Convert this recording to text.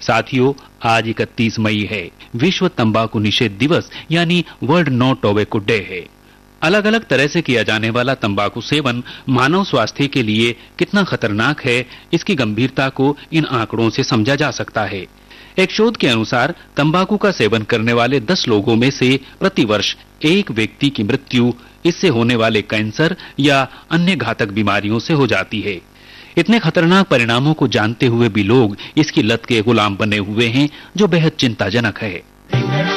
साथियों, आज 31 मई है, विश्व तंबाकू निषेध दिवस यानी वर्ल्ड नो टोबैको डे है। अलग अलग तरह से किया जाने वाला तंबाकू सेवन मानव स्वास्थ्य के लिए कितना खतरनाक है, इसकी गंभीरता को इन आंकड़ों से समझा जा सकता है। एक शोध के अनुसार तंबाकू का सेवन करने वाले 10 लोगों में से प्रतिवर्ष एक व्यक्ति की मृत्यु इससे होने वाले कैंसर या अन्य घातक बीमारियों से हो जाती है। इतने खतरनाक परिणामों को जानते हुए भी लोग इसकी लत के गुलाम बने हुए हैं, जो बेहद चिंताजनक है।